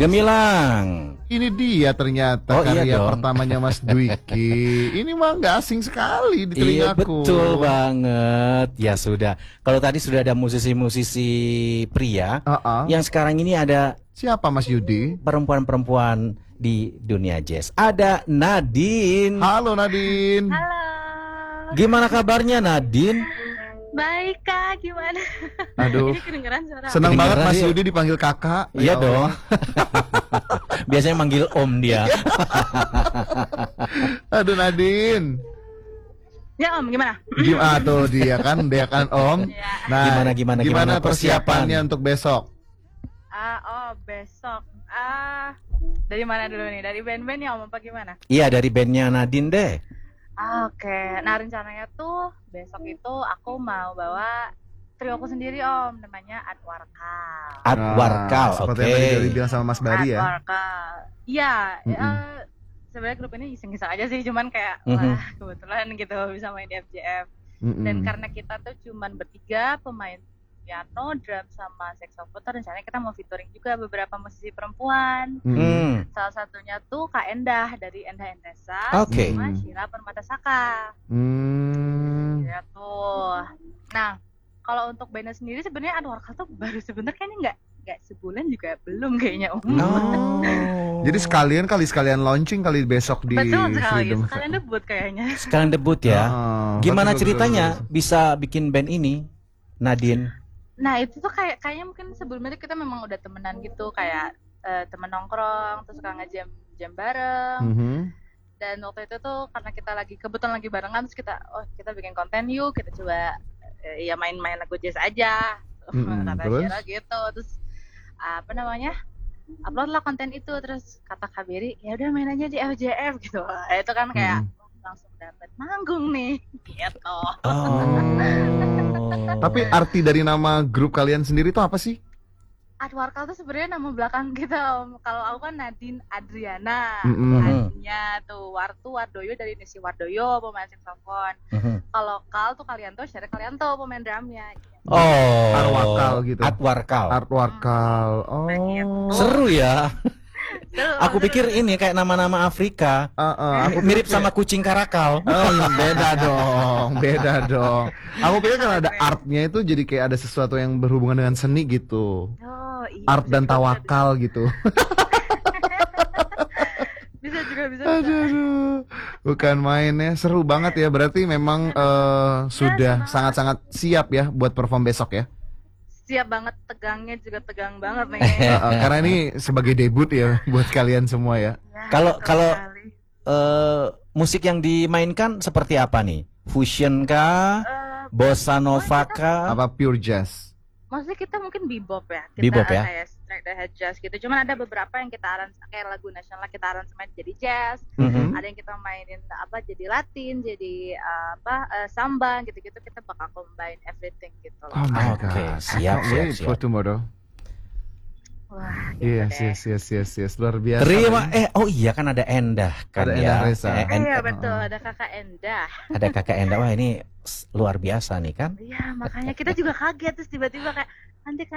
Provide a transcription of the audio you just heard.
Gemilang. Ini dia ternyata karya pertamanya Mas Dwiki. Ini mah nggak asing sekali di telingaku. Iya betul banget. Ya sudah. Kalau tadi sudah ada musisi-musisi pria, yang sekarang ini ada siapa Mas Yudi? Perempuan-perempuan di dunia jazz. Ada Nadine. Halo Nadine. Halo. Gimana kabarnya Nadine? Baik Kak, gimana? Aduh. Ini kedengeran suara. Senang banget Mas Yudi dipanggil kakak. Iya dong. Biasanya manggil om dia. Aduh Nadine. Ya om, gimana? Gimana tuh dia kan om. Nah, gimana persiapannya untuk besok? Besok. Dari mana dulu nih? Dari band-band ya om apa gimana? Iya, dari bandnya Nadine deh. Oke. Nah rencananya tuh besok itu aku mau bawa trioku sendiri om, namanya Adwarkal. Adwarkal, seperti yang tadi dibilang sama Mas Bari ya. Adwarkal. Iya. Sebenarnya grup ini iseng-iseng aja sih, cuman kayak wah kebetulan gitu bisa main di FJF. Dan karena kita tuh cuman bertiga, pemain piano, drum sama saxophone, rencananya kita mau featuring juga beberapa musisi perempuan. Salah satunya tuh Kak Endah dari Endah Endesa sama Sheila Permatasaka. Ya tuh. Nah, kalau untuk bandnya sendiri sebenarnya Adwarkal tuh baru sebenarnya kayaknya nggak sebulan juga belum kayaknya om. Jadi sekalian launching kali besok di Betul sekali, Freedom. sekalian debut kayaknya. Sekalian debut ya. Gimana ceritanya bisa bikin band ini, Nadine? Nah itu tuh kayaknya mungkin sebelumnya kita memang udah temenan gitu, kayak temen nongkrong, terus suka ngejam bareng. Dan waktu itu tuh karena kita kebetulan lagi barengan, terus kita bikin konten yuk, kita coba ya main-main lagu jazz aja. Kata Sheila gitu, terus upload lah konten itu, terus kata Kak Beri ya udah main aja di FJF gitu. Itu kan kayak langsung dapet manggung nih gitu. Tapi arti dari nama grup kalian sendiri itu apa sih? Adwarkal tuh sebenarnya nama belakang kita om. Kalau aku kan Nadine Adriana, Nadine tuh Wardoyo dari Nisi Wardoyo pemain saxophone. Kalau Kal tuh Syara Kalianto pemain drumnya. Adwarkal gitu. Adwarkal. Oh. Seru ya. Aku pikir ini kayak nama-nama Afrika. Mirip sama kucing karakal. Beda dong. Aku pikir kan ada artnya itu jadi kayak ada sesuatu yang berhubungan dengan seni gitu. Iya, art dan tawakal gitu. bisa. Aduh. Bukan main ya. Seru banget ya. Berarti memang sudah sangat-sangat siap ya buat perform besok ya. Siap banget, tegangnya juga tegang banget nih. Karena ini sebagai debut ya buat kalian semua ya. Kalau musik yang dimainkan seperti apa nih? Fusion kah? Bossa nova kah? Apa pure jazz? Maksudnya kita mungkin bebop ya. Bebop ya? Kayak straight ahead jazz gitu. Cuman ada beberapa yang kita kayak lagu nasional kita aransemen jadi jazz. Ada yang kita mainin jadi Latin, jadi samba gitu-gitu, kita bakal combine everything gitu loh. Oh my god. Siap. For tomorrow. Wah, Yes, luar biasa. Iya kan ada Endah kan ada ya. Endah Reza. Iya betul, ada Kakak Endah. Ada Kakak Endah. Wah, ini luar biasa nih kan? Iya, makanya kita juga kaget, terus tiba-tiba kayak nanti